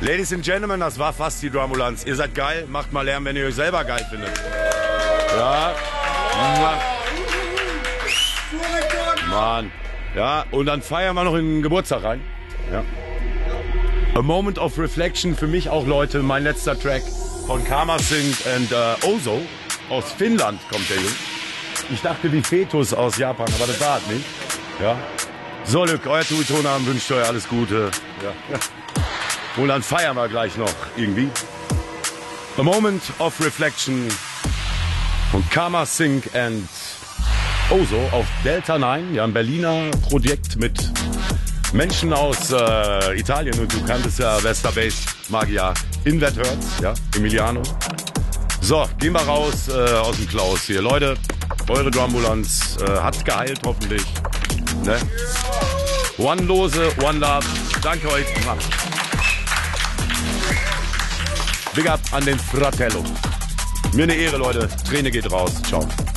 Ladies and Gentlemen, das war fast die Drumbulanz. Ihr seid geil, macht mal Lärm, wenn ihr euch selber geil findet. Ja. Mann. Ja, und dann feiern wir noch in den Geburtstag rein. Ja. A Moment of Reflection für mich auch, Leute. Mein letzter Track von Karma Singh and Ozo. Aus Finnland kommt der Junge. Ich dachte wie Fetus aus Japan, aber das war es nicht. Ja. So, Lück, euer Tuitonam wünscht euch alles Gute. Ja. Und dann feiern wir gleich noch irgendwie. A Moment of Reflection von Karma Singh and Ozo auf Delta 9. Ja, ein Berliner Projekt mit Menschen aus Italien. Und du kanntest ja Vestabass, Magia, Inlet Hurts, ja, Emiliano. So, gehen wir raus aus dem Klaus hier. Leute, eure Drumbulanz hat geheilt hoffentlich. Ne? One Lose, One Love. Danke euch. Big up an den Fratello. Mir eine Ehre, Leute. Träne geht raus. Ciao.